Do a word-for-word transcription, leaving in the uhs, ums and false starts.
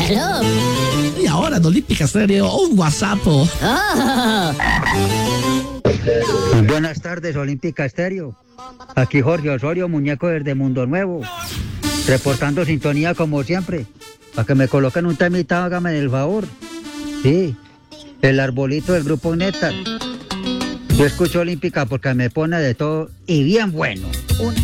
Hello. Y ahora en Olímpica Estéreo, un WhatsApp. Oh. Buenas tardes, Olímpica Estéreo. Aquí Jorge Osorio, muñeco desde Mundo Nuevo. Reportando sintonía como siempre. Para que me coloquen un temita, hágame el favor. Sí, el arbolito del grupo Néctar. Yo escucho Olímpica porque me pone de todo y bien bueno. Un